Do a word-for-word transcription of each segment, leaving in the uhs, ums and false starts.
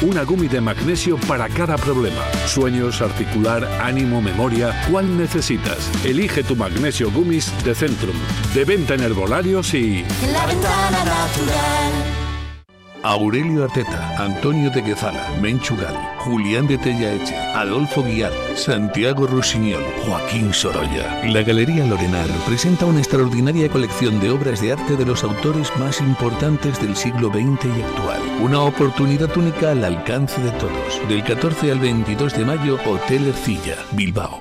Una gumi de magnesio para cada problema. Sueños, articular, ánimo, memoria. ¿Cuál necesitas? Elige tu magnesio gummies de Centrum. De venta en herbolarios y... La Ventana Natural. Aurelio Arteta, Antonio de Guezala, Menchu Gal, Julián de Tellaeche, Adolfo Guiar, Santiago Rusiñol, Joaquín Sorolla. La Galería Lorenar presenta una extraordinaria colección de obras de arte de los autores más importantes del siglo veinte y actual. Una oportunidad única al alcance de todos. Del catorce al veintidós de mayo, Hotel Ercilla, Bilbao.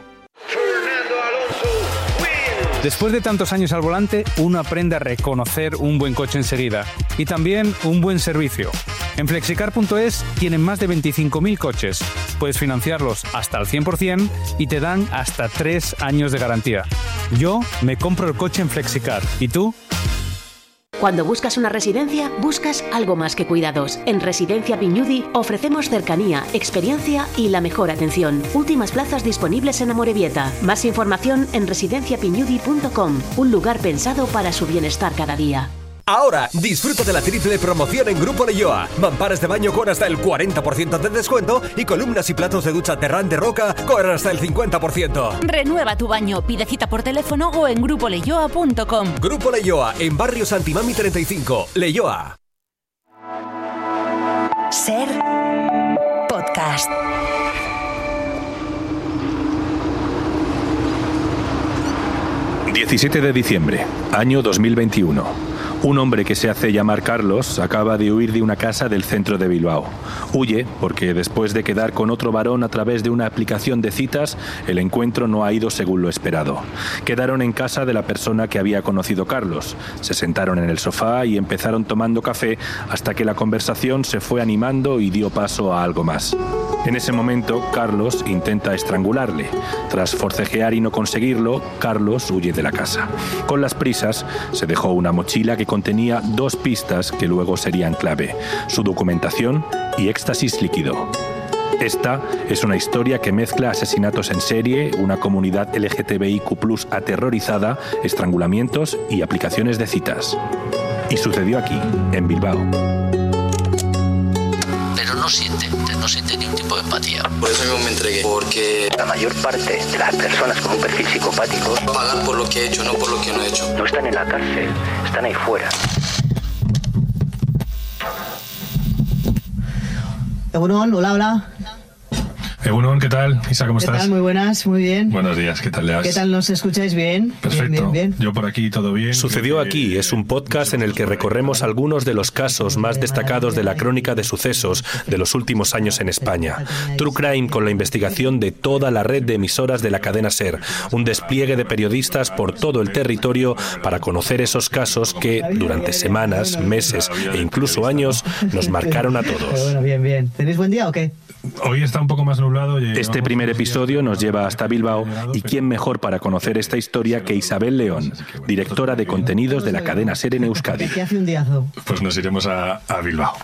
Después de tantos años al volante, uno aprende a reconocer un buen coche enseguida y también un buen servicio. En flexicar punto es tienen más de veinticinco mil coches. Puedes financiarlos hasta el cien por ciento y te dan hasta tres años de garantía. Yo me compro el coche en Flexicar. ¿Y tú? Cuando buscas una residencia, buscas algo más que cuidados. En Residencia Piñudi ofrecemos cercanía, experiencia y la mejor atención. Últimas plazas disponibles en Amorebieta. Más información en residencia piñudi punto com, un lugar pensado para su bienestar cada día. Ahora, disfruta de la triple promoción en Grupo Leioa. Mamparas de baño con hasta el cuarenta por ciento de descuento y columnas y platos de ducha Terran de Roca con hasta el cincuenta por ciento. Renueva tu baño, pide cita por teléfono o en grupo leioa punto com. Grupo Leioa, en Barrio Santimami treinta y cinco, Leioa. Ser podcast. diecisiete de diciembre, año dos mil veintiuno. Un hombre que se hace llamar Carlos acaba de huir de una casa del centro de Bilbao. Huye porque después de quedar con otro varón a través de una aplicación de citas, el encuentro no ha ido según lo esperado. Quedaron en casa de la persona que había conocido Carlos. Se sentaron en el sofá y empezaron tomando café hasta que la conversación se fue animando y dio paso a algo más. En ese momento, Carlos intenta estrangularle. Tras forcejear y no conseguirlo, Carlos huye de la casa. Con las prisas, se dejó una mochila que contenía dos pistas que luego serían clave: su documentación y éxtasis líquido. Esta es una historia que mezcla asesinatos en serie, una comunidad L G T B I Q plus aterrorizada, estrangulamientos y aplicaciones de citas. Y sucedió aquí, en Bilbao. Pero no siente, no siente ningún tipo de empatía. Por eso mismo me entregué, porque la mayor parte de las personas con un perfil psicopático pagan por lo que he hecho, no por lo que no he hecho. No están en la cárcel, están ahí fuera. Egunon, hola, hola. Egunon, ¿qué tal? Isa, ¿cómo ¿Qué estás? Tal? Muy buenas, muy bien. Buenos días, ¿qué tal, Leas? ¿Qué tal, nos escucháis bien? Perfecto, bien, bien, bien. Yo por aquí todo bien. Sucedió aquí es un podcast en el que recorremos algunos de los casos más destacados de la crónica de sucesos de los últimos años en España. True Crime con la investigación de toda la red de emisoras de la cadena SER, un despliegue de periodistas por todo el territorio para conocer esos casos que durante semanas, meses e incluso años nos marcaron a todos. Pero bueno, bien, bien. ¿Tenéis buen día o qué? Hoy está un poco más nublado. Este primer episodio nos lleva hasta Bilbao y quién mejor para conocer esta historia que Isabel León, directora de contenidos de la cadena SER en Euskadi. ¿Qué hace un diazo? Pues nos iremos a, a Bilbao.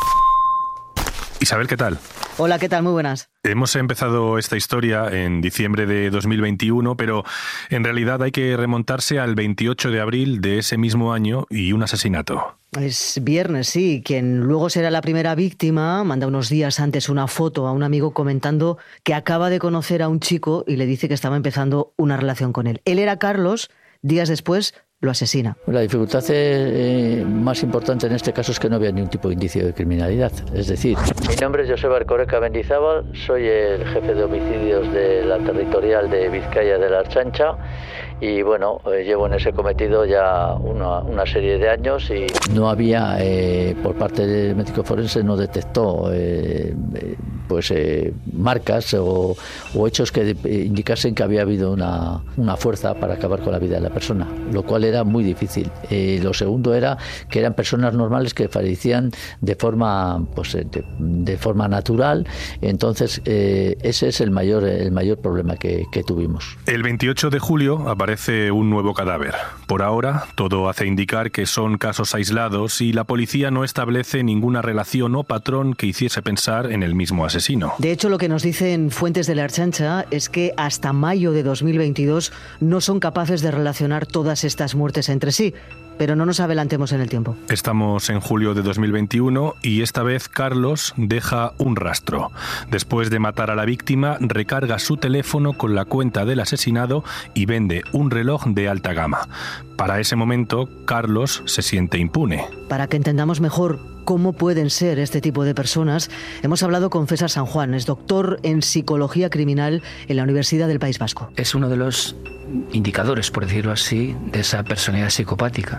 Isabel, ¿qué tal? Hola, ¿qué tal? Muy buenas. Hemos empezado esta historia en diciembre de dos mil veintiuno, pero en realidad hay que remontarse al veintiocho de abril de ese mismo año y un asesinato. Es viernes, sí. Quien luego será la primera víctima manda unos días antes una foto a un amigo comentando que acaba de conocer a un chico y le dice que estaba empezando una relación con él. Él era Carlos, días después lo asesina. La dificultad eh, más importante en este caso es que no había ningún tipo de indicio de criminalidad. Es decir, mi nombre es Joseba Erkoreka Mendizábal, soy el jefe de homicidios de la territorial de Vizcaya de la Ertzaintza y bueno, eh, llevo en ese cometido ya una, una serie de años y no había, eh, por parte del médico forense, no detectó eh, eh, pues eh, marcas o, o hechos que indicasen que había habido una, una fuerza para acabar con la vida de la persona, lo cual era muy difícil. Eh, lo segundo era que eran personas normales que fallecían de forma pues de, de forma natural. Entonces eh, ese es el mayor el mayor problema que, que tuvimos. El veintiocho de julio aparece un nuevo cadáver. Por ahora todo hace indicar que son casos aislados y la policía no establece ninguna relación o patrón que hiciese pensar en el mismo asesino. De hecho, lo que nos dicen fuentes de la Ertzaintza es que hasta mayo de dos mil veintidós no son capaces de relacionar todas estas muertes entre sí. pero no nos adelantemos en el tiempo. Estamos en julio de dos mil veintiuno y esta vez Carlos deja un rastro. Después de matar a la víctima, recarga su teléfono con la cuenta del asesinado y vende un reloj de alta gama. Para ese momento, Carlos se siente impune. Para que entendamos mejor cómo pueden ser este tipo de personas, hemos hablado con César San Juan, es doctor en Psicología Criminal en la Universidad del País Vasco. Es uno de los indicadores, por decirlo así, de esa personalidad psicopática.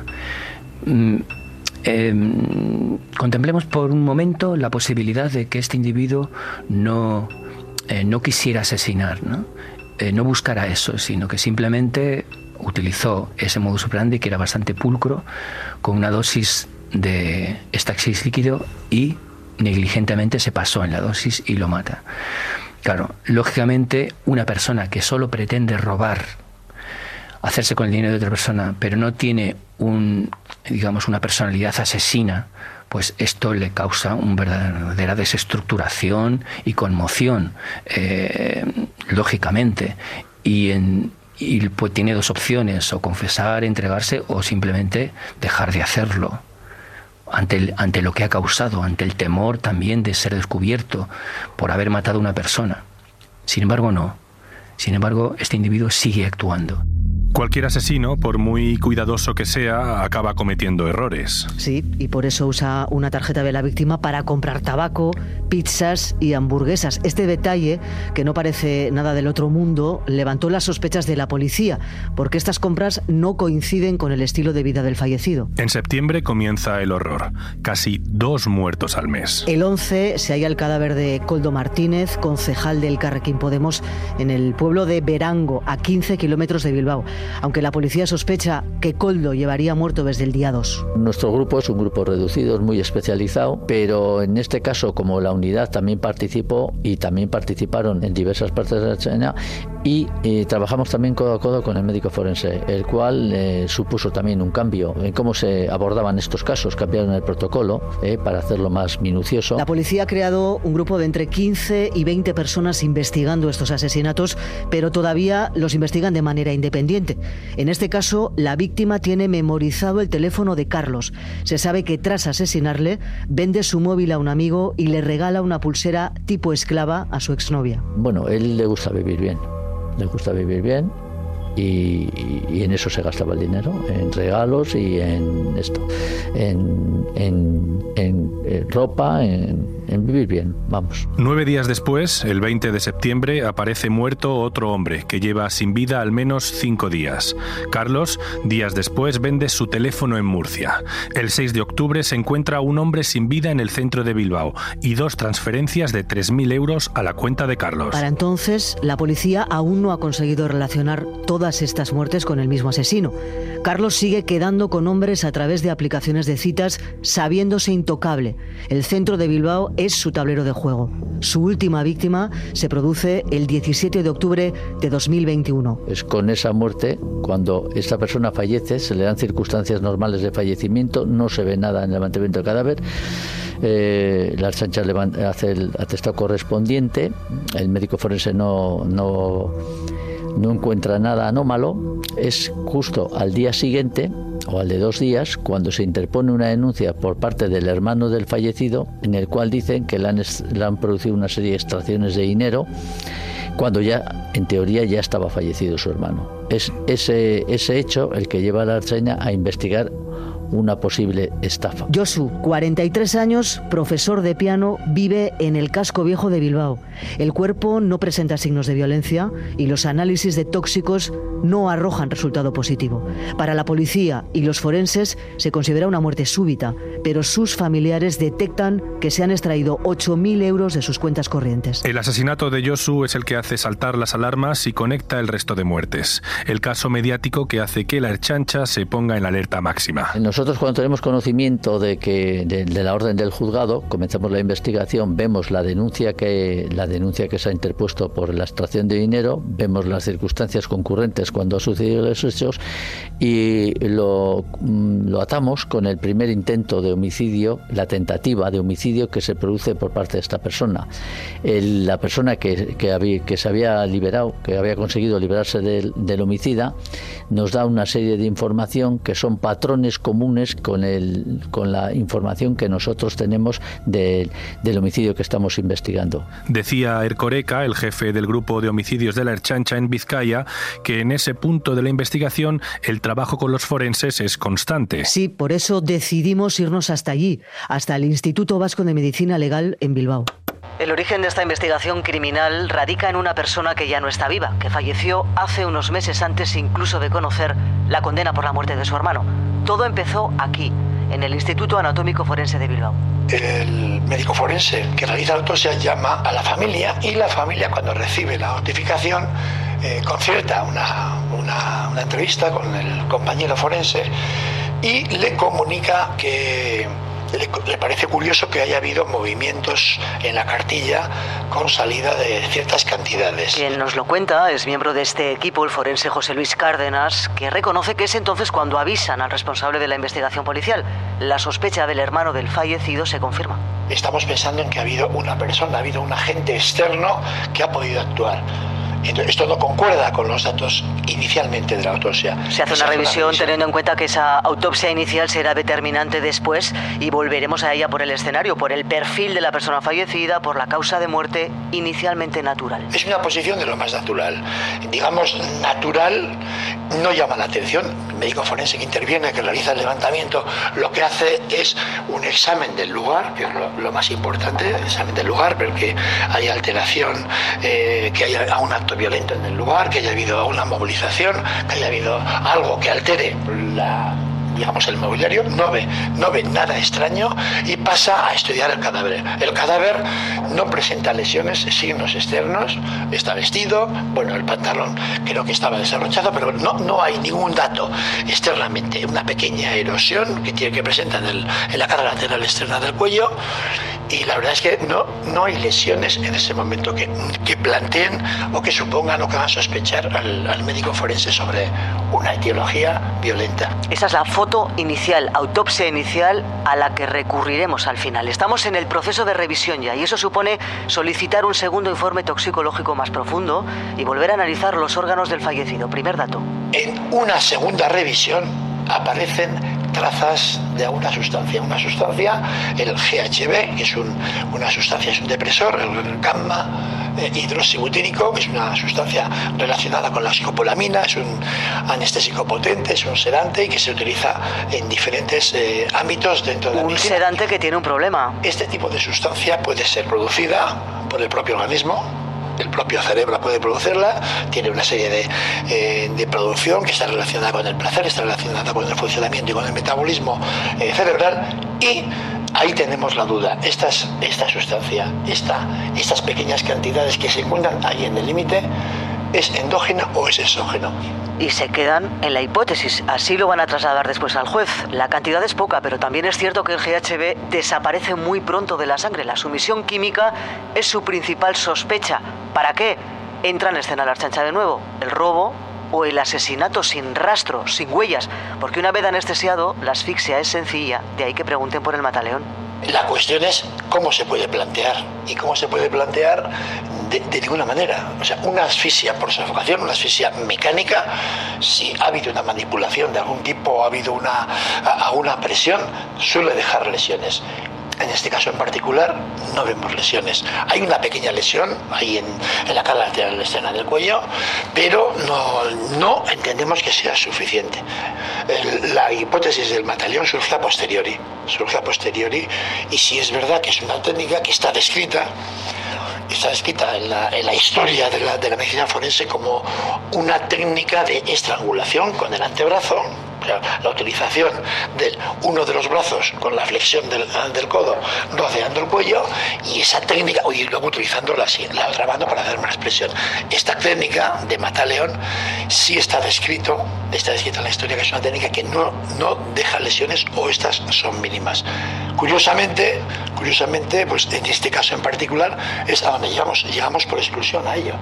Mm, eh, contemplemos por un momento la posibilidad de que este individuo no, eh, no quisiera asesinar, ¿no? Eh, no buscara eso, sino que simplemente utilizó ese modus operandi, que era bastante pulcro, con una dosis de éxtasis líquido y negligentemente se pasó en la dosis y lo mata. Claro, lógicamente una persona que solo pretende robar, hacerse con el dinero de otra persona, pero no tiene un, digamos, una personalidad asesina, pues esto le causa una verdadera desestructuración y conmoción, eh, lógicamente, y en Y pues tiene dos opciones, o confesar, entregarse, o simplemente dejar de hacerlo ante, el, ante lo que ha causado, ante el temor también de ser descubierto por haber matado a una persona. Sin embargo, no. Sin embargo, este individuo sigue actuando. Cualquier asesino, por muy cuidadoso que sea, acaba cometiendo errores. Sí, y por eso usa una tarjeta de la víctima para comprar tabaco, pizzas y hamburguesas. Este detalle, que no parece nada del otro mundo, levantó las sospechas de la policía, porque estas compras no coinciden con el estilo de vida del fallecido. En septiembre comienza el horror. Casi dos muertos al mes. El once se halla el cadáver de Koldo Martínez, concejal del Elkarrekin Podemos, en el pueblo de Berango, a quince kilómetros de Bilbao. Aunque la policía sospecha que Koldo llevaría muerto desde el día dos. Nuestro grupo es un grupo reducido, es muy especializado, pero en este caso, como la unidad también participó y también participaron en diversas partes de la China, y eh, trabajamos también codo a codo con el médico forense, el cual eh, supuso también un cambio en cómo se abordaban estos casos. Cambiaron el protocolo eh, para hacerlo más minucioso. La policía ha creado un grupo de entre quince y veinte personas investigando estos asesinatos, pero todavía los investigan de manera independiente. En este caso, la víctima tiene memorizado el teléfono de Carlos. Se sabe que tras asesinarle, vende su móvil a un amigo y le regala una pulsera tipo esclava a su exnovia. Bueno, él le gusta vivir bien, le gusta vivir bien y, y en eso se gastaba el dinero, en regalos y en esto, en, en, en, en ropa, en, en vivir bien, vamos. Nueve días después, el veinte de septiembre, aparece muerto otro hombre que lleva sin vida al menos cinco días. Carlos, días después, vende su teléfono en Murcia. El seis de octubre se encuentra un hombre sin vida en el centro de Bilbao y dos transferencias de tres mil euros a la cuenta de Carlos. Para entonces, la policía aún no ha conseguido relacionar todas estas muertes con el mismo asesino. Carlos sigue quedando con hombres a través de aplicaciones de citas, sabiéndose intocable. El centro de Bilbao es su tablero de juego. Su última víctima se produce el diecisiete de octubre de dos mil veintiuno. Es con esa muerte, cuando esta persona fallece, se le dan circunstancias normales de fallecimiento, no se ve nada en el levantamiento del cadáver. Eh, la Ertzaintza hace el atestado correspondiente, el médico forense no, no, no encuentra nada anómalo. Es justo al día siguiente o al de dos días cuando se interpone una denuncia por parte del hermano del fallecido, en el cual dicen que le han, le han producido una serie de extracciones de dinero cuando ya, en teoría, ya estaba fallecido su hermano. Es ese, ese hecho el que lleva a la Ertzaintza a investigar una posible estafa. Josu, cuarenta y tres años, profesor de piano, vive en el casco viejo de Bilbao. El cuerpo no presenta signos de violencia y los análisis de tóxicos no arrojan resultado positivo. Para la policía y los forenses se considera una muerte súbita, pero sus familiares detectan que se han extraído ocho mil euros de sus cuentas corrientes. El asesinato de Josu es el que hace saltar las alarmas y conecta el resto de muertes. El caso mediático que hace que la Ertzaintza se ponga en alerta máxima. En los nosotros cuando tenemos conocimiento de que de, de la orden del juzgado, comenzamos la investigación, vemos la denuncia que la denuncia que se ha interpuesto por la extracción de dinero, vemos las circunstancias concurrentes cuando ha sucedido los hechos y lo, lo atamos con el primer intento de homicidio, la tentativa de homicidio que se produce por parte de esta persona. El, la persona que, que, había, que se había liberado, que había conseguido liberarse del, del homicida, nos da una serie de información que son patrones comunes con, el, con la información que nosotros tenemos de, del homicidio que estamos investigando. Decía Erkoreka, el jefe del grupo de homicidios de la Ertzaintza en Vizcaya, que en ese punto de la investigación el trabajo con los forenses es constante. Sí, por eso decidimos irnos hasta allí, hasta el Instituto Vasco de Medicina Legal en Bilbao. El origen de esta investigación criminal radica en una persona que ya no está viva, que falleció hace unos meses antes incluso de conocer la condena por la muerte de su hermano. Todo empezó aquí, en el Instituto Anatómico Forense de Bilbao. El médico forense que realiza la autopsia llama a la familia y la familia, cuando recibe la notificación, eh, concierta una, una, una entrevista con el compañero forense y le comunica que le, le parece curioso que haya habido movimientos en la cartilla con salida de ciertas cantidades. Quien nos lo cuenta es miembro de este equipo, el forense José Luis Cárdenas, que reconoce que es entonces cuando avisan al responsable de la investigación policial. La sospecha del hermano del fallecido se confirma. Estamos pensando en que ha habido una persona, ha habido un agente externo que ha podido actuar. Entonces, esto no concuerda con los datos inicialmente de la autopsia. Se hace una revisión teniendo en cuenta que esa autopsia inicial será determinante después y volveremos a ella por el escenario, por el perfil de la persona fallecida, por la causa de muerte inicialmente natural. Es una posición de lo más natural. Digamos, natural no llama la atención. El médico forense que interviene, que realiza el levantamiento, lo que hace es un examen del lugar, que es lo, lo más importante, el examen del lugar, porque hay alteración, eh, que haya un acto violento en el lugar, que haya habido una movilización, que haya habido algo que altere la, digamos, el mobiliario, no ve, no ve nada extraño y pasa a estudiar el cadáver. El cadáver no presenta lesiones, signos externos, está vestido, bueno, el pantalón creo que estaba desabrochado, pero no, no hay ningún dato externamente, una pequeña erosión que tiene que presentar en, el, en la cara lateral externa del cuello. Y la verdad es que no, no hay lesiones en ese momento que, que planteen o que supongan o que hagan sospechar al, al médico forense sobre una etiología violenta. Esa es la foto inicial, autopsia inicial a la que recurriremos al final. Estamos en el proceso de revisión ya y eso supone solicitar un segundo informe toxicológico más profundo y volver a analizar los órganos del fallecido. Primer dato. En una segunda revisión aparecen trazas de una sustancia, una sustancia, el G H B, que es un, una sustancia, es un depresor, el gamma eh, hidroxibutírico, que es una sustancia relacionada con la escopolamina, es un anestésico potente, es un sedante y que se utiliza en diferentes eh, ámbitos dentro de la medicina. Un sedante que tiene un problema. Este tipo de sustancia puede ser producida por el propio organismo. El propio cerebro puede producirla, tiene una serie de, eh, de producción que está relacionada con el placer, está relacionada con el funcionamiento y con el metabolismo eh, cerebral y ahí tenemos la duda. Esta, esta sustancia, esta, estas pequeñas cantidades que se encuentran ahí en el límite, ¿es endógena o es exógeno? Y se quedan en la hipótesis. Así lo van a trasladar después al juez. La cantidad es poca, pero también es cierto que el G H B desaparece muy pronto de la sangre. La sumisión química es su principal sospecha. ¿Para qué? Entra en escena la Ertzaintza de nuevo. El robo o el asesinato sin rastro, sin huellas. Porque una vez anestesiado, la asfixia es sencilla. De ahí que pregunten por el mataleón. La cuestión es cómo se puede plantear. ¿Y cómo se puede plantear? De, de ninguna manera. O sea, una asfixia por sofocación, una asfixia mecánica, si ha habido una manipulación de algún tipo o ha habido una, a, a una presión, suele dejar lesiones. En este caso en particular no vemos lesiones. Hay una pequeña lesión ahí en, en la cara lateral externa del cuello, pero no, no entendemos que sea suficiente. El, la hipótesis del mataleón surge a posteriori, surge a posteriori y si es verdad que es una técnica que está descrita, está escrita en la, en la historia de la, de la medicina forense como una técnica de estrangulación con el antebrazo, sea, la utilización de uno de los brazos con la flexión del, del codo rodeando el cuello, y esa técnica, y luego utilizando la, la otra mano para hacer una expresión. Esta técnica de Mataleón sí está descrito, está descrito en la historia, que es una técnica que no, no deja lesiones, o estas son mínimas. Curiosamente, curiosamente, pues en este caso en particular es a donde llegamos, llegamos por exclusión a ello.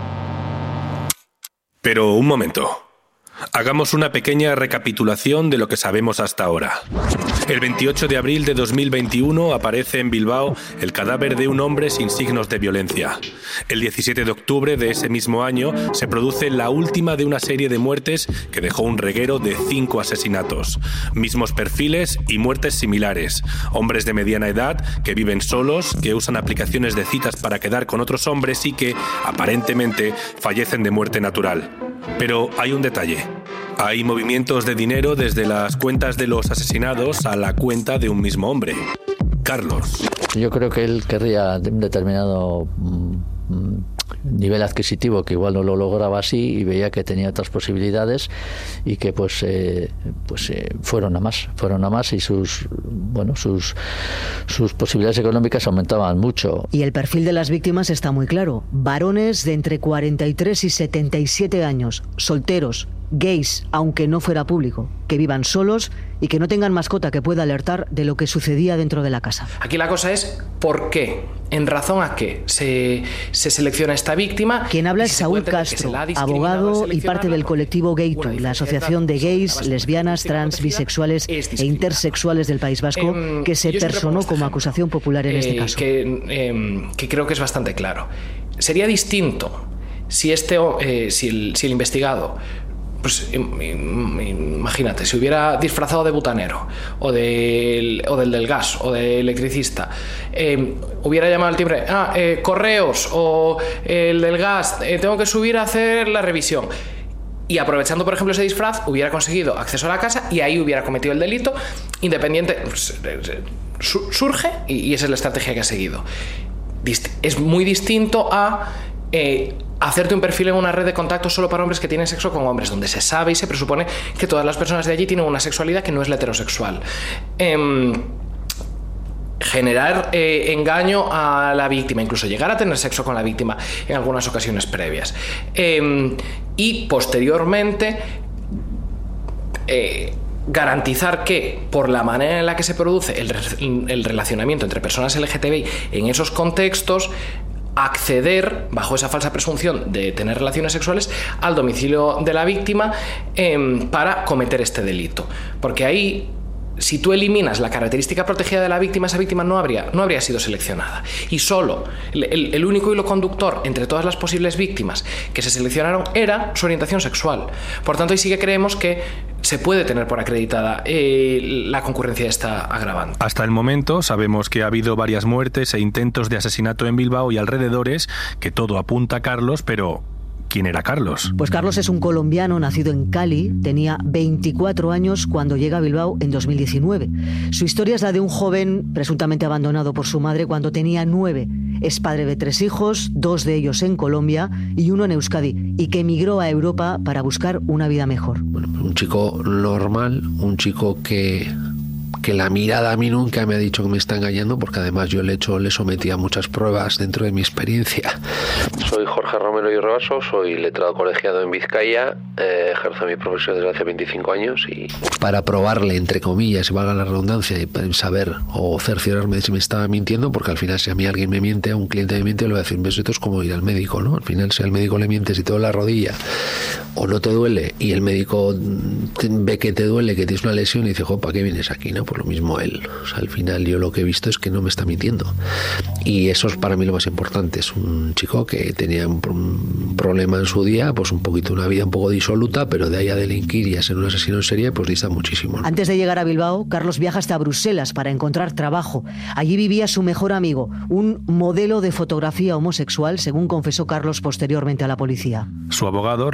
Pero un momento. Hagamos una pequeña recapitulación de lo que sabemos hasta ahora. El veintiocho de abril de dos mil veintiuno aparece en Bilbao el cadáver de un hombre sin signos de violencia. El diecisiete de octubre de ese mismo año se produce la última de una serie de muertes que dejó un reguero de cinco asesinatos. Mismos perfiles y muertes similares. Hombres de mediana edad que viven solos, que usan aplicaciones de citas para quedar con otros hombres y que, aparentemente, fallecen de muerte natural. Pero hay un detalle. Hay movimientos de dinero desde las cuentas de los asesinados a la cuenta de un mismo hombre, Carlos. Yo creo que él querría un determinado mm, nivel adquisitivo, que igual no lo lograba así, y veía que tenía otras posibilidades y que pues eh, pues eh, fueron a más, fueron a más y sus bueno sus sus posibilidades económicas aumentaban mucho. Y el perfil de las víctimas está muy claro: varones de entre cuarenta y tres y setenta y siete años, solteros, gays, aunque no fuera público, que vivan solos y que no tengan mascota que pueda alertar de lo que sucedía dentro de la casa. Aquí la cosa es ¿por qué? ¿En razón a qué se, se selecciona esta víctima? Quien habla es Saúl Castro, abogado y parte del colectivo Gaytu, la asociación de gays, lesbianas, trans, bisexuales e intersexuales del País Vasco, eh, que se personó como acusación popular en eh, este caso. Que, eh, que creo que es bastante claro. Sería distinto si, este, eh, si, el, si el investigado, pues imagínate, si hubiera disfrazado de butanero o del, o del del gas o de electricista, eh, hubiera llamado al timbre, ah, eh, correos o el del gas, eh, tengo que subir a hacer la revisión. Y aprovechando, por ejemplo, ese disfraz, hubiera conseguido acceso a la casa y ahí hubiera cometido el delito, independiente, pues, surge y, y esa es la estrategia que ha seguido. Dist- es muy distinto a eh, hacerte un perfil en una red de contactos solo para hombres que tienen sexo con hombres, donde se sabe y se presupone que todas las personas de allí tienen una sexualidad que no es la heterosexual. Eh, generar eh, engaño a la víctima, incluso llegar a tener sexo con la víctima en algunas ocasiones previas. Eh, y posteriormente eh, garantizar que, por la manera en la que se produce el, el relacionamiento entre personas L G T B I en esos contextos, acceder, bajo esa falsa presunción de tener relaciones sexuales, al domicilio de la víctima eh, para cometer este delito. Porque ahí, si tú eliminas la característica protegida de la víctima, esa víctima no habría, no habría sido seleccionada. Y solo el, el, el único hilo conductor entre todas las posibles víctimas que se seleccionaron era su orientación sexual. Por tanto, ahí sí que creemos que se puede tener por acreditada eh, la concurrencia de esta agravante. Hasta el momento sabemos que ha habido varias muertes e intentos de asesinato en Bilbao y alrededores, que todo apunta a Carlos, pero ¿quién era Carlos? Pues Carlos es un colombiano nacido en Cali, tenía veinticuatro años cuando llega a Bilbao en dos mil diecinueve. Su historia es la de un joven presuntamente abandonado por su madre cuando tenía nueve. Es padre de tres hijos, dos de ellos en Colombia y uno en Euskadi, y que emigró a Europa para buscar una vida mejor. Bueno, un chico normal, un chico que... que la mirada a mí nunca me ha dicho que me está engañando, porque además yo le, he hecho, le sometí a muchas pruebas dentro de mi experiencia. Soy Jorge Romero y Rebaso, soy letrado colegiado en Vizcaya, eh, ejerzo mi profesión desde hace veinticinco años y... Para probarle, entre comillas, y valga la redundancia, y saber o cerciorarme de si me estaba mintiendo, porque al final si a mí alguien me miente, a un cliente me miente, le voy a decir, ves, esto es como ir al médico, ¿no? Al final si al médico le mientes y te duele la rodilla o no te duele y el médico ve que te duele, que tienes una lesión y dice, jo, ¿para qué vienes aquí, no? Por lo mismo él. O sea, al final yo lo que he visto es que no me está mintiendo. Y eso es para mí lo más importante. Es un chico que tenía un, un problema en su día, pues un poquito, una vida un poco disoluta, pero de ahí a delinquir y a ser un asesino en serie, pues dista muchísimo, ¿no? Antes de llegar a Bilbao, Carlos viaja hasta Bruselas para encontrar trabajo. Allí vivía su mejor amigo, un modelo de fotografía homosexual, según confesó Carlos posteriormente a la policía. Su abogado reconocía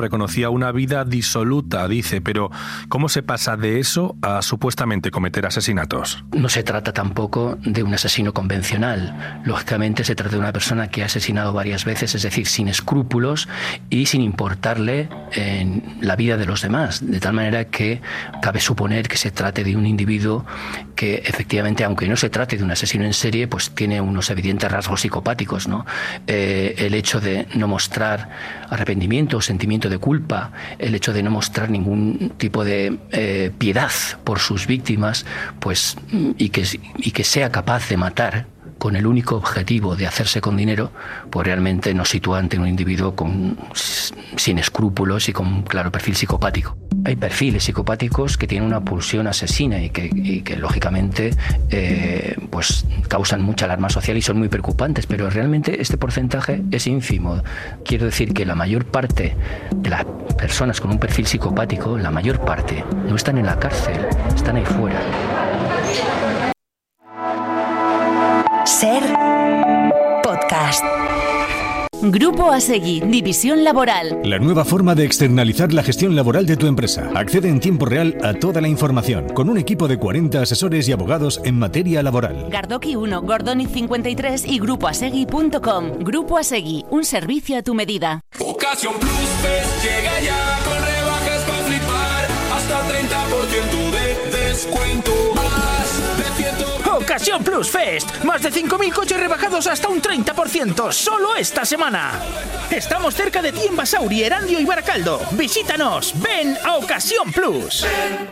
una vida disoluta, dice, pero ¿cómo se pasa de eso a supuestamente cometer asesinatos? No se trata tampoco de un asesino convencional. Lógicamente se trata de una persona que ha asesinado varias veces, es decir, sin escrúpulos y sin importarle en la vida de los demás, de tal manera que cabe suponer que se trate de un individuo que efectivamente, aunque no se trate de un asesino en serie, pues tiene unos evidentes rasgos psicopáticos, ¿no? Eh, el hecho de no mostrar arrepentimiento o sentimiento de culpa, el hecho de no mostrar ningún tipo de eh, piedad por sus víctimas, pues y que, y que sea capaz de matar con el único objetivo de hacerse con dinero, pues realmente nos sitúa ante un individuo con, sin escrúpulos y con un claro perfil psicopático. Hay perfiles psicopáticos que tienen una pulsión asesina y que, y que lógicamente eh, pues causan mucha alarma social y son muy preocupantes, pero realmente este porcentaje es ínfimo. Quiero decir que la mayor parte de las personas con un perfil psicopático, la mayor parte, no están en la cárcel, están ahí fuera. Ser podcast. Grupo Asegui, División Laboral. La nueva forma de externalizar la gestión laboral de tu empresa. Accede en tiempo real a toda la información, con un equipo de cuarenta asesores y abogados en materia laboral. Gardoki uno, Gordoni cincuenta y tres y grupo asegui punto com. Grupo Asegui, un servicio a tu medida. Ocasión Plus Fest llega ya con rebajas para flipar. Hasta treinta por ciento de descuento. Más de ciento... Ocasión Plus Fest. Más de cinco mil coches rebajados hasta un treinta por ciento solo esta semana. Estamos cerca de ti en Basauri, Erandio y Baracaldo. Visítanos. Ven a Ocasión Plus.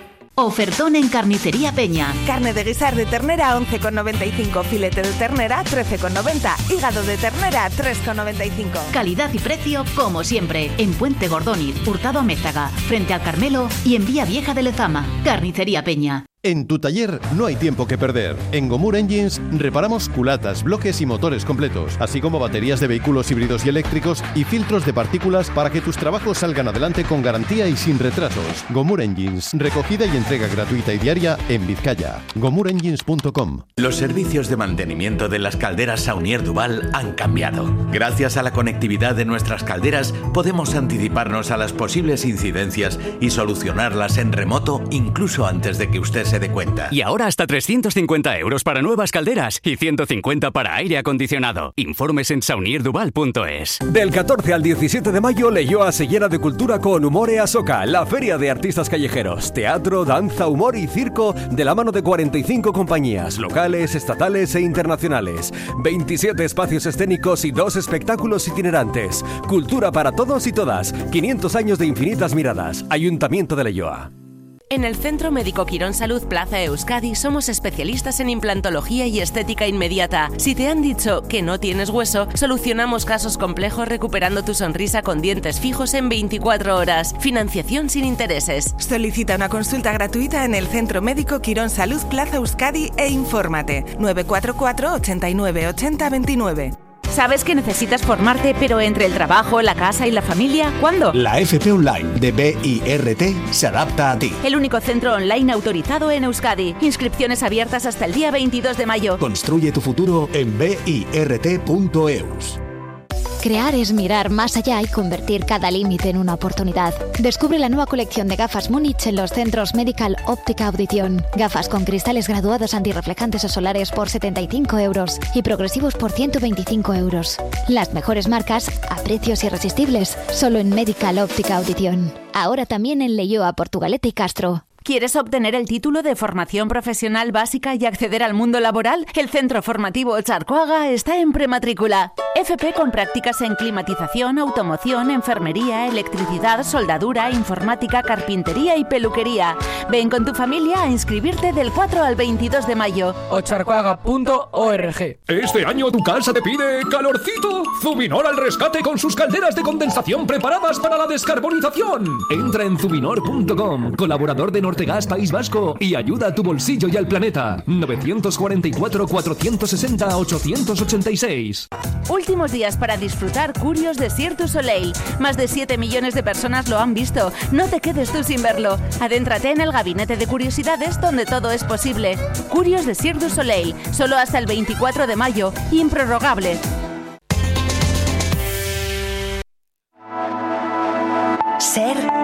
Ofertón en Carnicería Peña. Carne de guisar de ternera once con noventa y cinco, filete de ternera trece con noventa, hígado de ternera tres con noventa y cinco. Calidad y precio como siempre. En Puente Gordóniz, Hurtado Amézaga, frente al Carmelo y en Vía Vieja de Lezama. Carnicería Peña. En tu taller no hay tiempo que perder. En Gomur Engines reparamos culatas, bloques y motores completos, así como baterías de vehículos híbridos y eléctricos y filtros de partículas para que tus trabajos salgan adelante con garantía y sin retrasos. Gomur Engines, recogida y entrega gratuita y diaria en Vizcaya. gomur engines punto com. Los servicios de mantenimiento de las calderas Saunier Duval han cambiado. Gracias a la conectividad de nuestras calderas podemos anticiparnos a las posibles incidencias y solucionarlas en remoto incluso antes de que usted se dé cuenta. Y ahora hasta trescientos cincuenta euros para nuevas calderas y ciento cincuenta para aire acondicionado. Informes en saunier duval punto es. Del catorce al diecisiete de mayo, Leioa se llena de cultura con Humore Asoca, la feria de artistas callejeros, teatro, danza, humor y circo de la mano de cuarenta y cinco compañías locales, estatales e internacionales. veintisiete espacios escénicos y dos espectáculos itinerantes. Cultura para todos y todas. quinientos años de infinitas miradas. Ayuntamiento de Leioa. En el Centro Médico Quirón Salud Plaza Euskadi somos especialistas en implantología y estética inmediata. Si te han dicho que no tienes hueso, solucionamos casos complejos recuperando tu sonrisa con dientes fijos en veinticuatro horas. Financiación sin intereses. Solicita una consulta gratuita en el Centro Médico Quirón Salud Plaza Euskadi e infórmate. nueve cuatro cuatro, ochenta y nueve, ochenta, veintinueve. ¿Sabes que necesitas formarte, pero entre el trabajo, la casa y la familia? ¿Cuándo? La F P Online de B I R T se adapta a ti. El único centro online autorizado en Euskadi. Inscripciones abiertas hasta el día veintidós de mayo. Construye tu futuro en b i r t punto e u s. Crear es mirar más allá y convertir cada límite en una oportunidad. Descubre la nueva colección de gafas Múnich en los centros Medical Óptica Audición. Gafas con cristales graduados antirreflejantes o solares por setenta y cinco euros y progresivos por ciento veinticinco euros. Las mejores marcas a precios irresistibles, solo en Medical Óptica Audición. Ahora también en Leioa, Portugalete y Castro. ¿Quieres obtener el título de formación profesional básica y acceder al mundo laboral? El Centro Formativo Ocharcoaga está en prematrícula. F P con prácticas en climatización, automoción, enfermería, electricidad, soldadura, informática, carpintería y peluquería. Ven con tu familia a inscribirte del cuatro al veintidós de mayo. ocharcoaga punto org. Este año tu casa te pide calorcito. Zubinor al rescate con sus calderas de condensación preparadas para la descarbonización. Entra en zubinor punto com, colaborador de Nortegas País Vasco, y ayuda a tu bolsillo y al planeta. novecientos cuarenta y cuatro, cuatrocientos sesenta, ochocientos ochenta y seis. Últimos días para disfrutar Curios de Cirque du Soleil. Más de siete millones de personas lo han visto. No te quedes tú sin verlo. Adéntrate en el gabinete de curiosidades donde todo es posible. Curios de Cirque du Soleil. Solo hasta el veinticuatro de mayo. Improrrogable. Ser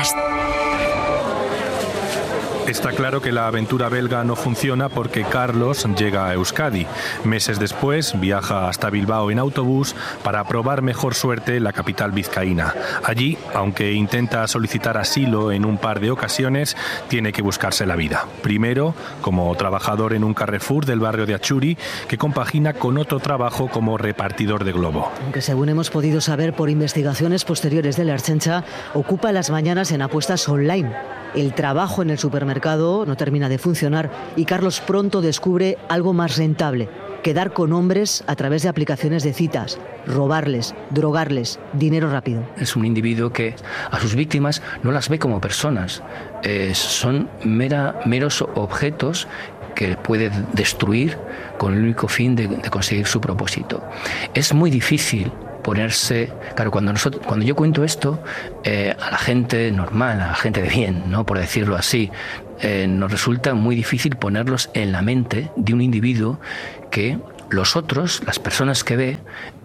Podcast. Está claro que la aventura belga no funciona porque Carlos llega a Euskadi. Meses después viaja hasta Bilbao en autobús para probar mejor suerte en la capital vizcaína. Allí, aunque intenta solicitar asilo en un par de ocasiones, tiene que buscarse la vida. Primero, como trabajador en un Carrefour del barrio de Atxuri, que compagina con otro trabajo como repartidor de globo. Aunque según hemos podido saber por investigaciones posteriores de la Ertzaintza, ocupa las mañanas en apuestas online. El trabajo en el supermercado no termina de funcionar y Carlos pronto descubre algo más rentable: quedar con hombres a través de aplicaciones de citas, robarles, drogarles, dinero rápido. Es un individuo que a sus víctimas no las ve como personas, eh, son mera, meros objetos que puede destruir con el único fin de, de conseguir su propósito. Es muy difícil ponerse, claro, cuando nosotros, cuando yo cuento esto, eh, a la gente normal, a la gente de bien, ¿no?, por decirlo así, eh, nos resulta muy difícil ponerlos en la mente de un individuo que los otros, las personas que ve,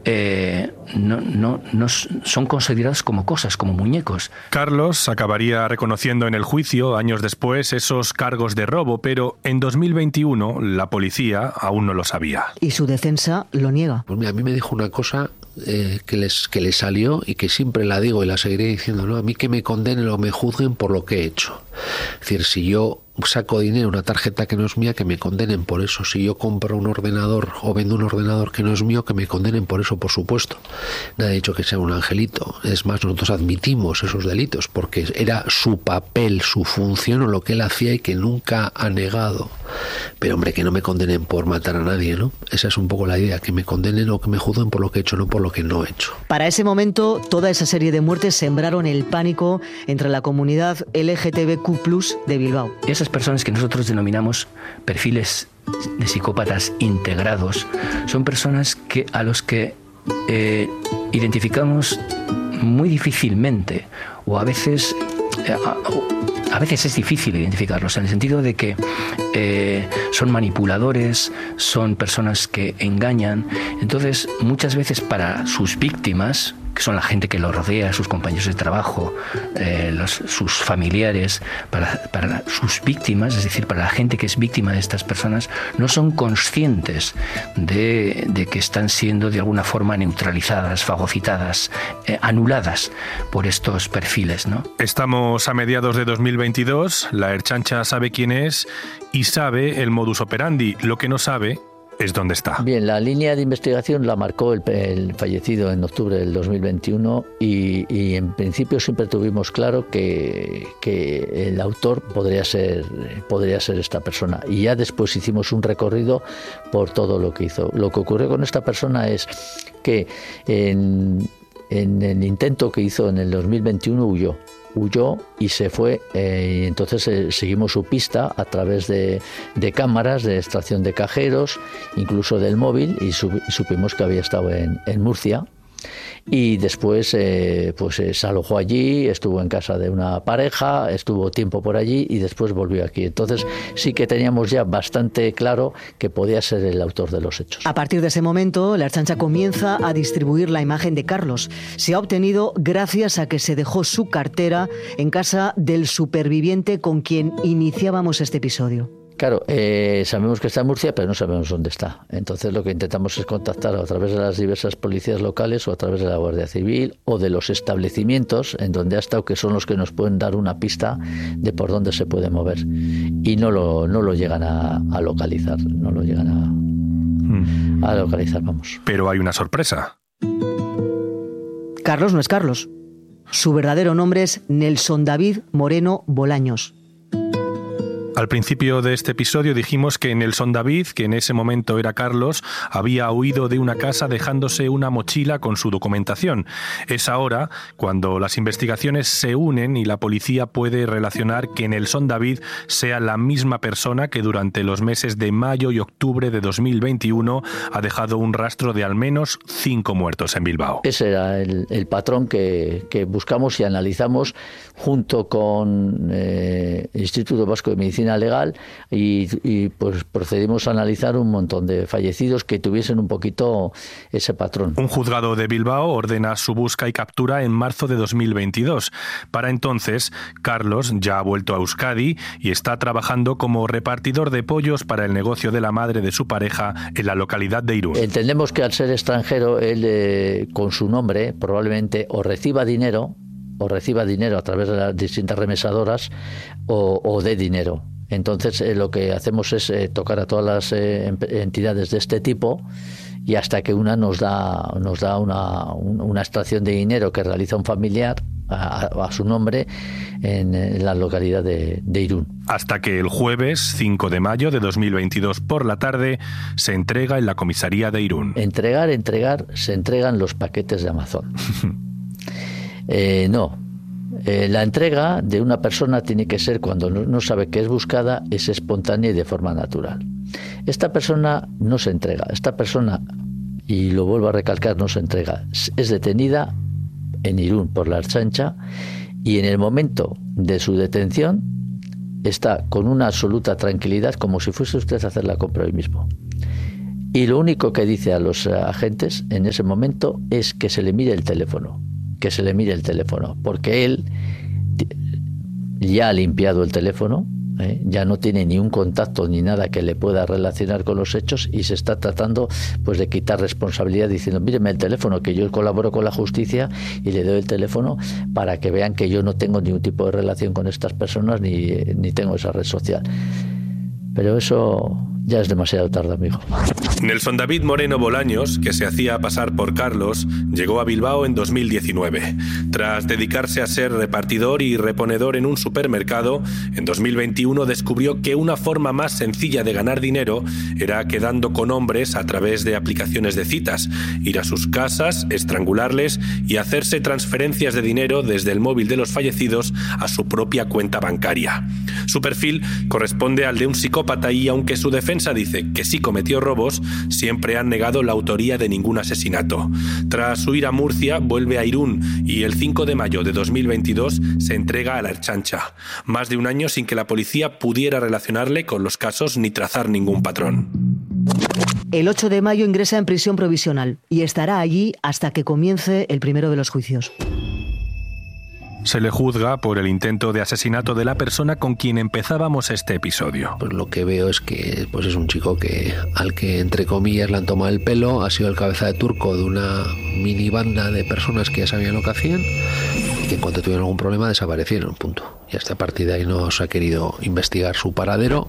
eh, no, no, no son considerados como cosas, como muñecos. Carlos acabaría reconociendo en el juicio, años después, esos cargos de robo, pero en dos mil veintiuno la policía aún no lo sabía. Y su defensa lo niega. Pues mira, a mí me dijo una cosa eh, que, les, que les salió y que siempre la digo y la seguiré diciendo, ¿no? A mí que me condenen o me juzguen por lo que he hecho. Es decir, si yo saco dinero, una tarjeta que no es mía, que me condenen por eso. Si yo compro un ordenador o vendo un ordenador que no es mío, que me condenen por eso, por supuesto. Nadie ha dicho que sea un angelito. Es más, nosotros admitimos esos delitos porque era su papel, su función o lo que él hacía y que nunca ha negado. Pero hombre, que no me condenen por matar a nadie, ¿no? Esa es un poco la idea, que me condenen o que me juzguen por lo que he hecho, no por lo que no he hecho. Para ese momento, toda esa serie de muertes sembraron el pánico entre la comunidad L G T B Q plus, de Bilbao. Esas personas que nosotros denominamos perfiles de psicópatas integrados son personas que, a los que eh, identificamos muy difícilmente, o a veces eh, a, a veces es difícil identificarlos, en el sentido de que eh, son manipuladores, son personas que engañan. Entonces, muchas veces para sus víctimas, que son la gente que lo rodea, sus compañeros de trabajo, eh, los, sus familiares, para, para sus víctimas, es decir, para la gente que es víctima de estas personas, no son conscientes de, de que están siendo de alguna forma neutralizadas, fagocitadas, eh, anuladas por estos perfiles, ¿no? Estamos a mediados de dos mil veintidós, la Ertzaintza sabe quién es y sabe el modus operandi. Lo que no sabe es dónde está. Bien, la línea de investigación la marcó el, el fallecido en octubre del dos mil veintiuno y, y en principio siempre tuvimos claro que, que el autor podría ser, podría ser esta persona, y ya después hicimos un recorrido por todo lo que hizo. Lo que ocurrió con esta persona es que en, en el intento que hizo en el dos mil veintiuno huyó. huyó y se fue, eh, y entonces eh, seguimos su pista a través de, de cámaras de extracción de cajeros, incluso del móvil, y, sub, y supimos que había estado en, en Murcia. Y después eh, pues eh, se alojó allí, estuvo en casa de una pareja, estuvo tiempo por allí y después volvió aquí. Entonces sí que teníamos ya bastante claro que podía ser el autor de los hechos. A partir de ese momento, la Ertzaintza comienza a distribuir la imagen de Carlos. Se ha obtenido gracias a que se dejó su cartera en casa del superviviente con quien iniciábamos este episodio. Claro, eh, sabemos que está en Murcia, pero no sabemos dónde está. Entonces lo que intentamos es contactar a través de las diversas policías locales o a través de la Guardia Civil o de los establecimientos en donde ha estado, que son los que nos pueden dar una pista de por dónde se puede mover. Y no lo, no lo llegan a, a localizar, no lo llegan a, hmm. a localizar, vamos. Pero hay una sorpresa. Carlos no es Carlos. Su verdadero nombre es Nelson David Moreno Bolaños. Al principio de este episodio dijimos que Nelson David, que en ese momento era Carlos, había huido de una casa dejándose una mochila con su documentación. Es ahora cuando las investigaciones se unen y la policía puede relacionar que Nelson David sea la misma persona que durante los meses de mayo y octubre de dos mil veintiuno ha dejado un rastro de al menos cinco muertos en Bilbao. Ese era el, el patrón que, que buscamos y analizamos junto con eh, el Instituto Vasco de Medicina línea legal y, y pues procedimos a analizar un montón de fallecidos que tuviesen un poquito ese patrón. Un juzgado de Bilbao ordena su busca y captura en marzo de dos mil veintidós. Para entonces, Carlos ya ha vuelto a Euskadi y está trabajando como repartidor de pollos para el negocio de la madre de su pareja en la localidad de Irún. Entendemos que al ser extranjero, él eh, con su nombre probablemente o reciba dinero, o reciba dinero a través de las distintas remesadoras o, o de dinero. Entonces eh, lo que hacemos es eh, tocar a todas las eh, entidades de este tipo y hasta que una nos da nos da una, una extracción de dinero que realiza un familiar a, a su nombre en, en la localidad de, de Irún. Hasta que el jueves cinco de mayo de dos mil veintidós por la tarde se entrega en la comisaría de Irún. Entregar, entregar, se entregan los paquetes de Amazon. Eh, no, eh, la entrega de una persona tiene que ser cuando no, no sabe que es buscada, es espontánea y de forma natural. Esta persona no se entrega, esta persona, y lo vuelvo a recalcar, no se entrega, es detenida en Irún por la Ertzaintza y en el momento de su detención está con una absoluta tranquilidad como si fuese usted a hacer la compra hoy mismo. Y lo único que dice a los agentes en ese momento es que se le mire el teléfono. que se le mire el teléfono, porque él ya ha limpiado el teléfono, ¿eh? ya no tiene ni un contacto ni nada que le pueda relacionar con los hechos y se está tratando pues de quitar responsabilidad diciendo, míreme el teléfono, que yo colaboro con la justicia y le doy el teléfono para que vean que yo no tengo ningún tipo de relación con estas personas ni, ni tengo esa red social. Pero eso ya es demasiado tarde, amigo. Nelson David Moreno Bolaños, que se hacía pasar por Carlos, llegó a Bilbao en dos mil diecinueve. Tras dedicarse a ser repartidor y reponedor en un supermercado, en dos mil veintiuno descubrió que una forma más sencilla de ganar dinero era quedando con hombres a través de aplicaciones de citas, ir a sus casas, estrangularles y hacerse transferencias de dinero desde el móvil de los fallecidos a su propia cuenta bancaria. Su perfil corresponde al de un psicópata y, aunque su defensa dice que sí cometió robos, siempre han negado la autoría de ningún asesinato. Tras huir a Murcia, vuelve a Irún y el cinco de mayo de dos mil veintidós se entrega a la Ertzaintza. Más de un año sin que la policía pudiera relacionarle con los casos ni trazar ningún patrón. El ocho de mayo ingresa en prisión provisional y estará allí hasta que comience el primero de los juicios. Se le juzga por el intento de asesinato de la persona con quien empezábamos este episodio. Pues lo que veo es que pues es un chico que al que entre comillas le han tomado el pelo, ha sido el cabeza de turco de una mini banda de personas que ya sabían lo que hacían y que en cuanto tuvieron algún problema desaparecieron, punto. Y hasta a partir de ahí no se ha querido investigar su paradero.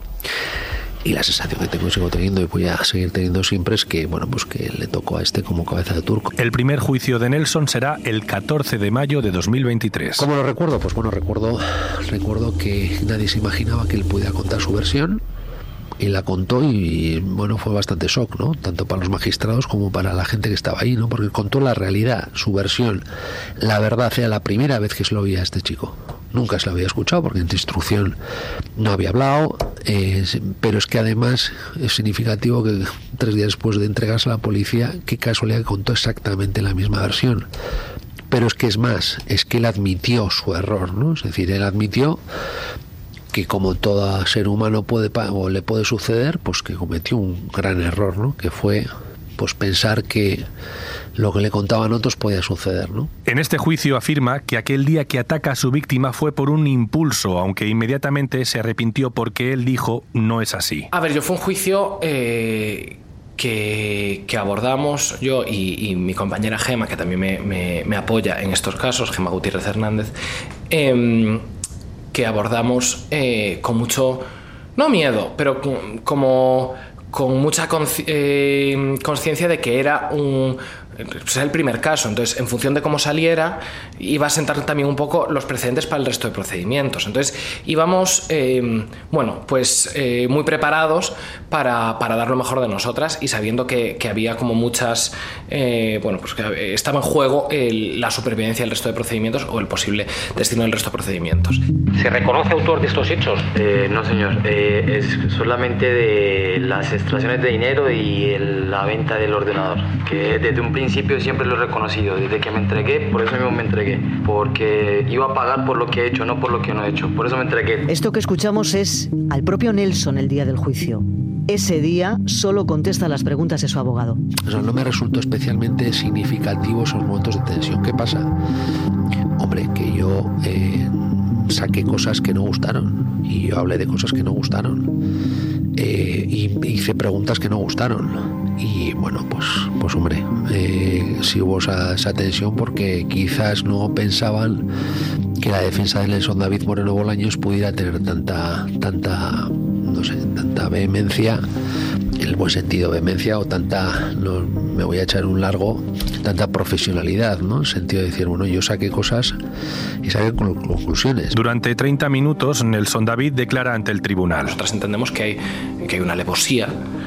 Y la sensación que tengo y sigo teniendo y voy a seguir teniendo siempre es que, bueno, pues que le tocó a este como cabeza de turco. El primer juicio de Nelson será el catorce de mayo de dos mil veintitrés. ¿Cómo lo recuerdo? Pues bueno, recuerdo, recuerdo que nadie se imaginaba que él pudiera contar su versión y la contó y, bueno, fue bastante shock, ¿no? Tanto para los magistrados como para la gente que estaba ahí, ¿no? Porque contó la realidad, su versión, la verdad. Era la primera vez que se lo oía a este chico. Nunca se lo había escuchado porque en tu instrucción no había hablado, eh, pero es que además es significativo que tres días después de entregarse a la policía, qué casualidad que contó exactamente la misma versión. Pero es que es más, es que él admitió su error, ¿no? Es decir, él admitió que como todo ser humano puede o le puede suceder, pues que cometió un gran error, ¿no? Que fue pues pensar que lo que le contaban otros podía suceder, ¿no? En este juicio afirma que aquel día que ataca a su víctima fue por un impulso, aunque inmediatamente se arrepintió porque él dijo no es así. A ver, yo fue un juicio eh, que, que abordamos yo y, y mi compañera Gema, que también me, me, me apoya en estos casos, Gema Gutiérrez Hernández, eh, que abordamos eh, con mucho, no miedo, pero con, como con mucha consci- eh, conciencia de que era un pues el primer caso, entonces en función de cómo saliera iba a sentar también un poco los precedentes para el resto de procedimientos. Entonces íbamos eh, bueno pues eh, muy preparados para, para dar lo mejor de nosotras y sabiendo que, que había como muchas eh, bueno pues que estaba en juego el, la supervivencia del resto de procedimientos o el posible destino del resto de procedimientos. ¿Se reconoce autor de estos hechos? Eh, no señor, eh, es solamente de las extracciones de dinero y el, la venta del ordenador, que desde un principio principio siempre lo he reconocido, desde que me entregué, por eso mismo me entregué, porque iba a pagar por lo que he hecho, no por lo que no he hecho, por eso me entregué. Esto que escuchamos es al propio Nelson el día del juicio. Ese día solo contesta las preguntas de su abogado. O sea, no me resultó especialmente significativo esos momentos de tensión. ¿Qué pasa? Hombre, que yo eh, saqué cosas que no gustaron y yo hablé de cosas que no gustaron eh, y hice preguntas que no gustaron. Y bueno, pues, pues hombre, eh, sí hubo esa, esa tensión porque quizás no pensaban que la defensa de Nelson David Moreno Bolaños pudiera tener tanta, tanta, no sé, tanta vehemencia, en el buen sentido vehemencia, o tanta, no, me voy a echar un largo, tanta profesionalidad, ¿no? En el sentido de decir, bueno, yo saqué cosas y saqué conclusiones. Durante treinta minutos, Nelson David declara ante el tribunal. Nosotros entendemos que hay, que hay una alevosía,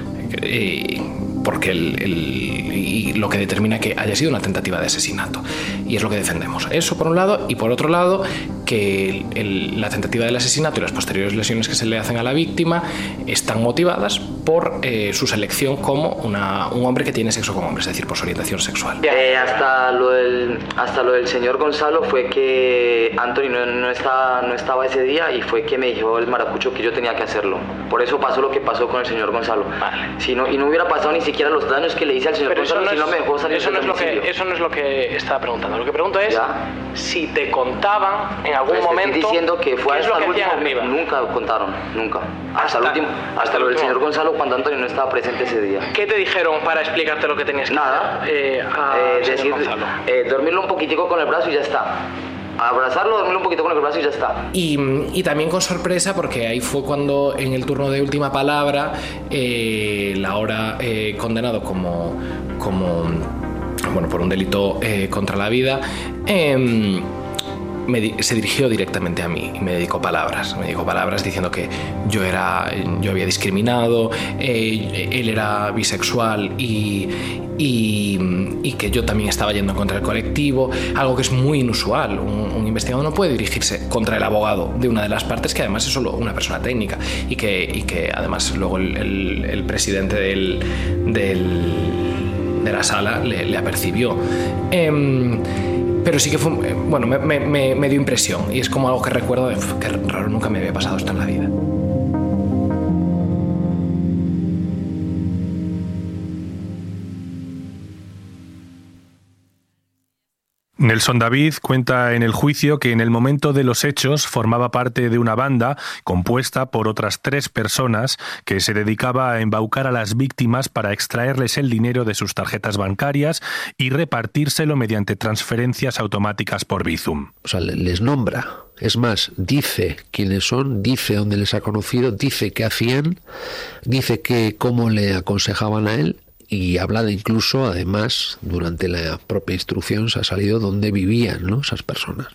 eh, porque el, el, y lo que determina que haya sido una tentativa de asesinato, y es lo que defendemos. Eso por un lado, y por otro lado que el, el, la tentativa del asesinato y las posteriores lesiones que se le hacen a la víctima están motivadas por eh, su selección como una, un hombre que tiene sexo con hombre, es decir, por su orientación sexual. Eh, hasta, lo del, hasta lo del señor Gonzalo fue que Anthony no, no, estaba, no estaba ese día y fue que me dijo el maracucho que yo tenía que hacerlo. Por eso pasó lo que pasó con el señor Gonzalo. Vale. Si no, y no hubiera pasado ni siquiera los daños que le hice al señor Pero Gonzalo, no si es, no me dejó salir eso del no es lo que Eso no es lo que estaba preguntando. Lo que pregunto es ya. si te contaban en algún pues momento. Estoy diciendo que fue hasta el último. arriba. Nunca contaron, nunca. Hasta, hasta el último, hasta, hasta lo del señor Gonzalo cuando Antonio no estaba presente ese día. ¿Qué te dijeron para explicarte lo que tenías que Nada. hacer? Eh, a eh, decir, eh, dormirlo un poquitico con el brazo y ya está. Abrazarlo, dormirlo un poquito con el brazo y ya está. Y, y también con sorpresa, porque ahí fue cuando en el turno de última palabra, eh, la ahora eh, condenado como, como bueno, por un delito eh, contra la vida, eh, me di- se dirigió directamente a mí y me dedicó palabras, me dedicó palabras diciendo que yo era, yo había discriminado, eh, él era bisexual y, y, y que yo también estaba yendo en contra del colectivo, algo que es muy inusual. Un, un investigador no puede dirigirse contra el abogado de una de las partes, que además es solo una persona técnica y que, y que además luego el, el, el presidente del, del, de la sala le, le apercibió. Eh, Pero sí que fue, bueno, me, me, me dio impresión y es como algo que recuerdo de, que raro, nunca me había pasado esto en la vida. Nelson David cuenta en el juicio que en el momento de los hechos formaba parte de una banda compuesta por otras tres personas que se dedicaba a embaucar a las víctimas para extraerles el dinero de sus tarjetas bancarias y repartírselo mediante transferencias automáticas por Bizum. O sea, les nombra. Es más, dice quiénes son, dice dónde les ha conocido, dice qué hacían, dice que cómo le aconsejaban a él. Y habla de incluso, además, durante la propia instrucción se ha salido dónde vivían, ¿no?, esas personas.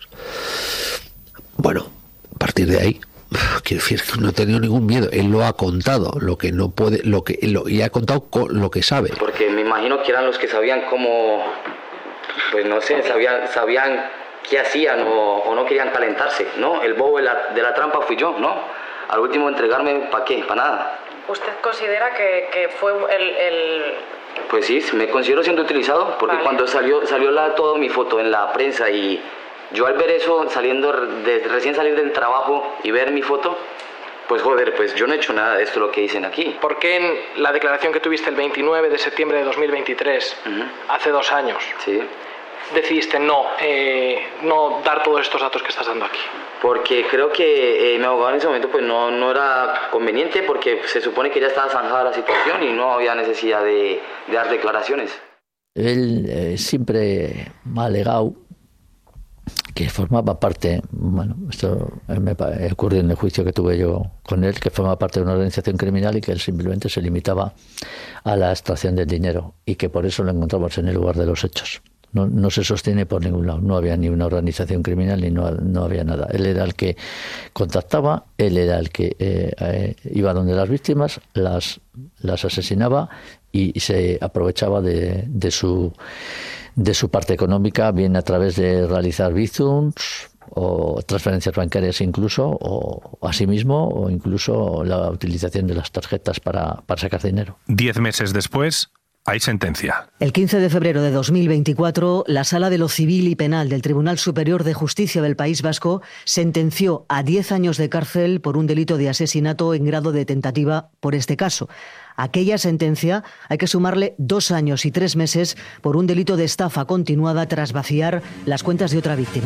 Bueno, a partir de ahí, quiero decir que no ha tenido ningún miedo. Él lo ha contado, lo que no puede, lo que lo, y ha contado con lo que sabe. Porque me imagino que eran los que sabían cómo, pues no sé, sabían, sabían qué hacían o, o no querían calentarse, ¿no? El bobo de la, de la trampa fui yo, ¿no? Al último entregarme, ¿para qué? Para nada. ¿Usted considera que, que fue el, el...? Pues sí, me considero siendo utilizado, porque vale. cuando salió salió la, toda mi foto en la prensa y yo al ver eso, saliendo de, recién salir del trabajo y ver mi foto, pues joder, pues yo no he hecho nada de esto lo que dicen aquí. ¿Por qué en la declaración que tuviste el veintinueve de septiembre de dos mil veintitrés, uh-huh. hace dos años, sí. decidiste no, eh, no dar todos estos datos que estás dando aquí? Porque creo que eh, mi abogado en ese momento pues no, no era conveniente, porque se supone que ya estaba zanjada la situación y no había necesidad de, de dar declaraciones. Él eh, siempre me ha alegado que formaba parte, bueno, esto me ocurrió en el juicio que tuve yo con él, que formaba parte de una organización criminal y que él simplemente se limitaba a la extracción del dinero y que por eso lo encontramos en el lugar de los hechos. No, no se sostiene por ningún lado, no había ni una organización criminal ni no, no había nada. Él era el que contactaba, él era el que eh, eh, iba donde las víctimas, las, las asesinaba y se aprovechaba de, de su de su parte económica, bien a través de realizar bizums o transferencias bancarias incluso, o asimismo, o incluso la utilización de las tarjetas para, para sacar dinero. Diez meses después, Hay sentencia. El quince de febrero de dos mil veinticuatro, la Sala de lo Civil y Penal del Tribunal Superior de Justicia del País Vasco sentenció a diez años de cárcel por un delito de asesinato en grado de tentativa por este caso. A aquella sentencia hay que sumarle dos años y tres meses por un delito de estafa continuada tras vaciar las cuentas de otra víctima.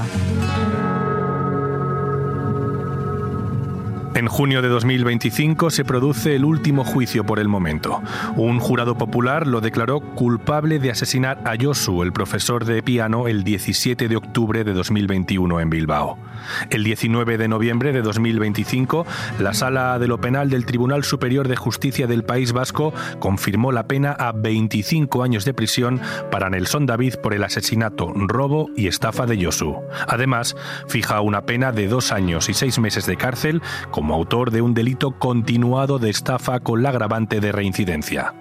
En junio de dos mil veinticinco se produce el último juicio por el momento. Un jurado popular lo declaró culpable de asesinar a Josu, el profesor de piano, el diecisiete de octubre de dos mil veintiuno en Bilbao. El diecinueve de noviembre de dos mil veinticinco, la Sala de lo Penal del Tribunal Superior de Justicia del País Vasco confirmó la pena a veinticinco años de prisión para Nelson David por el asesinato, robo y estafa de Josu. Además, fija una pena de dos años y seis meses de cárcel como autor de un delito continuado de estafa con la agravante de reincidencia.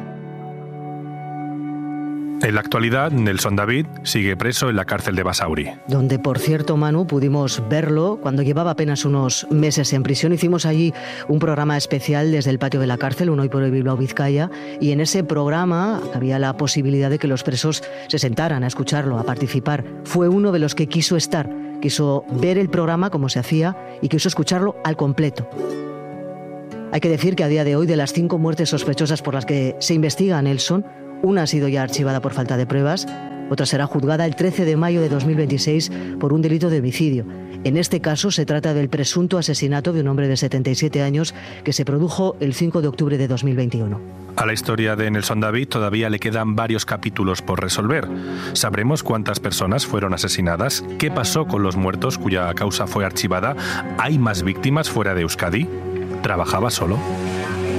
En la actualidad, Nelson David sigue preso en la cárcel de Basauri. Donde, por cierto, Manu, pudimos verlo cuando llevaba apenas unos meses en prisión. Hicimos allí un programa especial desde el patio de la cárcel, un Hoy por Hoy Bilbao Vizcaya, y en ese programa había la posibilidad de que los presos se sentaran a escucharlo, a participar. Fue uno de los que quiso estar, quiso ver el programa como se hacía y quiso escucharlo al completo. Hay que decir que a día de hoy, de las cinco muertes sospechosas por las que se investiga a Nelson, una ha sido ya archivada por falta de pruebas, otra será juzgada el trece de mayo de dos mil veintiséis por un delito de homicidio. En este caso se trata del presunto asesinato de un hombre de setenta y siete años que se produjo el cinco de octubre de dos mil veintiuno. A la historia de Nelson David todavía le quedan varios capítulos por resolver. Sabremos cuántas personas fueron asesinadas, qué pasó con los muertos cuya causa fue archivada, ¿hay más víctimas fuera de Euskadi? ¿Trabajaba solo?